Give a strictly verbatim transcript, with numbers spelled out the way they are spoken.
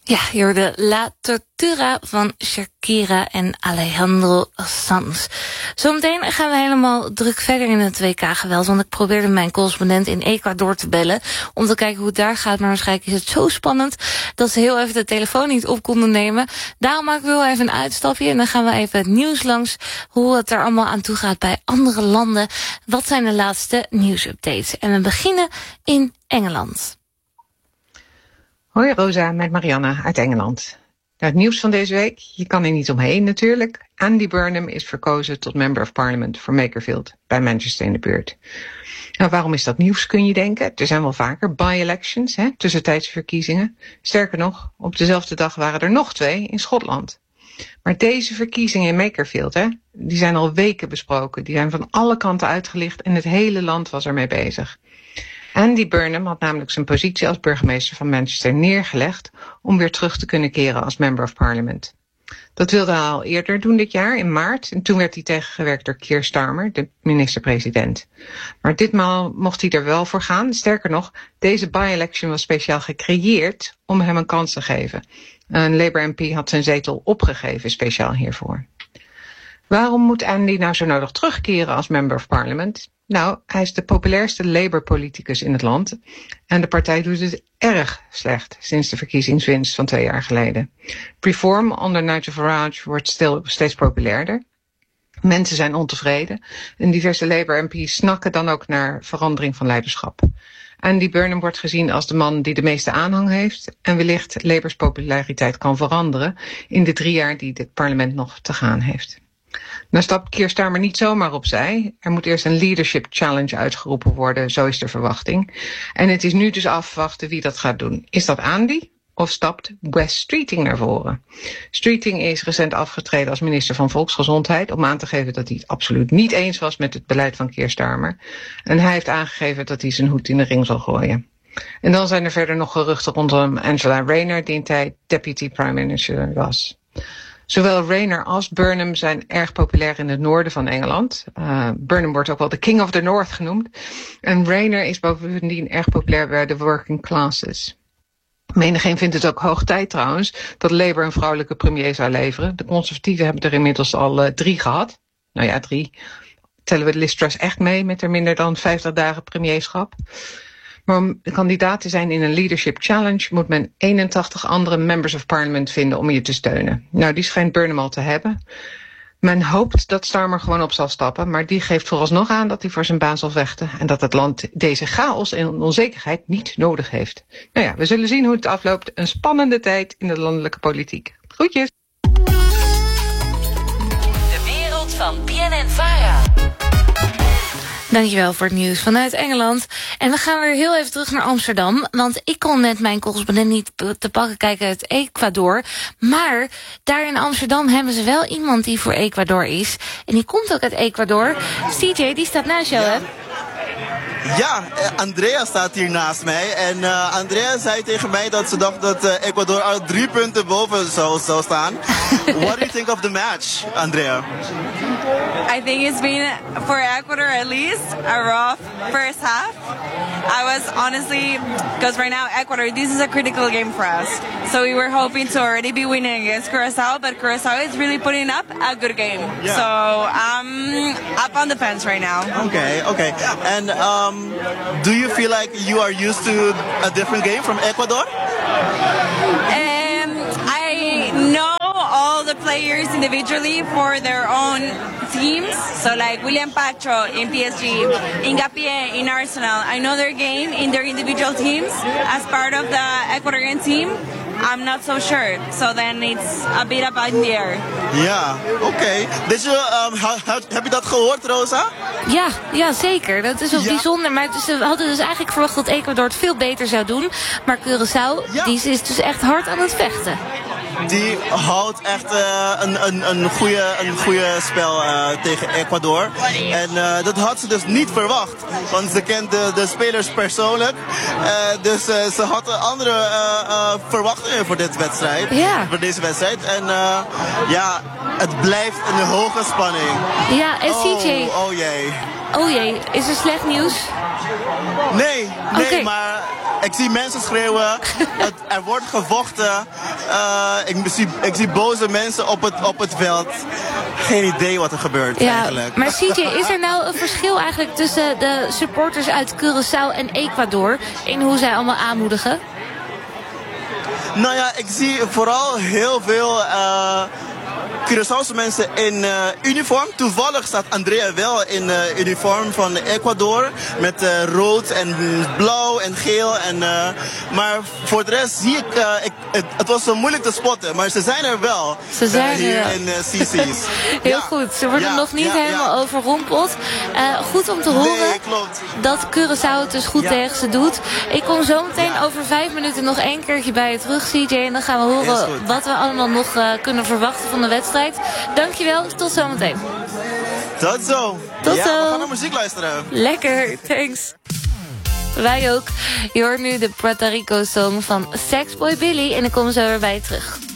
Ja, je hoorde La Tortura van Shakira en Alejandro Sanz. Zometeen gaan we helemaal druk verder in het W K-geweld. Want ik probeerde mijn correspondent in Ecuador te bellen om te kijken hoe het daar gaat. Maar waarschijnlijk is het zo spannend dat ze heel even de telefoon niet op konden nemen. Daarom maken we heel even een uitstapje en dan gaan we even het nieuws langs. Hoe het er allemaal aan toe gaat bij andere landen. Wat zijn de laatste nieuwsupdates? En we beginnen in Engeland. Hoi Rosa, met Marianne uit Engeland. Nou, het nieuws van deze week, je kan er niet omheen natuurlijk. Andy Burnham is verkozen tot Member of Parliament voor Makerfield bij Manchester in de buurt. Nou, waarom is dat nieuws, kun je denken? Er zijn wel vaker by-elections, hè, tussentijdse verkiezingen. Sterker nog, op dezelfde dag waren er nog twee in Schotland. Maar deze verkiezingen in Makerfield, hè, die zijn al weken besproken. Die zijn van alle kanten uitgelicht en het hele land was ermee bezig. Andy Burnham had namelijk zijn positie als burgemeester van Manchester neergelegd om weer terug te kunnen keren als Member of Parliament. Dat wilde hij al eerder doen dit jaar, in maart, en toen werd hij tegengewerkt door Keir Starmer, de minister-president. Maar ditmaal mocht hij er wel voor gaan. Sterker nog, deze by-election was speciaal gecreëerd om hem een kans te geven. Een Labour M P had zijn zetel opgegeven speciaal hiervoor. Waarom moet Andy nou zo nodig terugkeren als Member of Parliament? Nou, hij is de populairste Labour-politicus in het land. En de partij doet het erg slecht sinds de verkiezingswinst van twee jaar geleden. Reform onder Nigel Farage wordt stil, steeds populairder. Mensen zijn ontevreden. En diverse Labour M P's snakken dan ook naar verandering van leiderschap. Andy Burnham wordt gezien als de man die de meeste aanhang heeft. En wellicht Labours populariteit kan veranderen in de drie jaar die dit parlement nog te gaan heeft. Nou stapt Keir Starmer niet zomaar opzij. Er moet eerst een leadership challenge uitgeroepen worden, zo is de verwachting. En het is nu dus afwachten wie dat gaat doen. Is dat Andy of stapt Wes Streeting naar voren? Streeting is recent afgetreden als minister van Volksgezondheid om aan te geven dat hij het absoluut niet eens was met het beleid van Keir Starmer. En hij heeft aangegeven dat hij zijn hoed in de ring zal gooien. En dan zijn er verder nog geruchten rondom Angela Rayner, die een tijd deputy prime minister was. Zowel Rayner als Burnham zijn erg populair in het noorden van Engeland. Uh, Burnham wordt ook wel de King of the North genoemd. En Rayner is bovendien erg populair bij de working classes. Menigeen vindt het ook hoog tijd trouwens dat Labour een vrouwelijke premier zou leveren. De conservatieven hebben er inmiddels al uh, drie gehad. Nou ja, drie. Tellen we Liz Truss echt mee met er minder dan vijftig dagen premierschap. Maar om kandidaat te zijn in een leadership challenge moet men eenentachtig andere members of parliament vinden om je te steunen. Nou, die schijnt Burnham al te hebben. Men hoopt dat Starmer gewoon op zal stappen, maar die geeft vooralsnog aan dat hij voor zijn baan zal vechten en dat het land deze chaos en onzekerheid niet nodig heeft. Nou ja, we zullen zien hoe het afloopt. Een spannende tijd in de landelijke politiek. Groetjes! De wereld van B N N-Vara. Dankjewel voor het nieuws vanuit Engeland. En we gaan weer heel even terug naar Amsterdam. Want ik kon net mijn correspondent niet te pakken kijken uit Ecuador. Maar daar in Amsterdam hebben ze wel iemand die voor Ecuador is. En die komt ook uit Ecuador. C J, die staat naast jou, hè? Ja, Andrea staat hier naast mij. En uh, Andrea zei tegen mij dat ze dacht dat uh, Ecuador al drie punten boven zou, zou staan. What do you think of the match, Andrea? I think it's been, for Ecuador at least, a rough first half. I was honestly, because right now Ecuador, this is a critical game for us. So we were hoping to already be winning against Curaçao, but Curaçao is really putting up a good game. Yeah. So I'm up on the fence right now. Okay, okay. And um, do you feel like you are used to a different game from Ecuador? Um, I know all the players individually for their own teams. So like William Pacho in P S G, Hincapié in Arsenal. I know their game in their individual teams. As part of the Ecuadorian team, I'm not so sure. So then it's a bit up in the air. Ja, oké. Okay. Dus, um, ha, ha, heb je dat gehoord, Rosa? Ja, ja, zeker. Dat is ook ja. bijzonder. Maar dus, we hadden dus eigenlijk verwacht dat Ecuador het veel beter zou doen. Maar Curaçao, ja. die is dus echt hard aan het vechten. Die houdt echt uh, een, een, een goede een goede spel uh, tegen Ecuador. En uh, dat had ze dus niet verwacht. Want ze kent de, de spelers persoonlijk. Uh, dus uh, ze had andere uh, uh, verwachtingen voor, dit wedstrijd, ja. voor deze wedstrijd. En uh, ja, het blijft een hoge spanning. Ja, en C J... Oh, oh jee. Oh jee, is er slecht nieuws? Nee, nee, Oké. maar ik zie mensen schreeuwen. Het, er wordt gevochten. Uh, ik, zie, ik zie boze mensen op het, op het veld. Geen idee wat er gebeurt Ja, eigenlijk. maar C J, is er nou een verschil eigenlijk tussen de supporters uit Curaçao en Ecuador in hoe zij allemaal aanmoedigen? Nou ja, ik zie vooral heel veel uh, Curaçaose mensen in uh, uniform. Toevallig staat Andrea wel in uh, uniform van Ecuador. Met uh, rood en blauw en geel. En, uh, maar voor de rest zie ik, uh, ik het, het was zo moeilijk te spotten. Maar ze zijn er wel. Ze zijn uh, hier er wel. in uh, C C's. Heel Ja. goed, ze worden Ja, nog niet ja, helemaal ja. overrompeld. Uh, goed om te horen Nee, klopt. dat Curaçao het dus goed Ja. tegen ze doet. Ik kom zo meteen Ja. over vijf minuten nog één keertje bij je terug, C J. En dan gaan we Is horen goed. wat we allemaal nog uh, kunnen verwachten van de wedstrijd. Dankjewel, tot zometeen. Tot zo. Tot ja, zo. we gaan naar muziek luisteren. Lekker, thanks. Wij ook. Je hoort nu de Puerto Rico song van Saxboy Billy en ik kom zo weer bij je terug.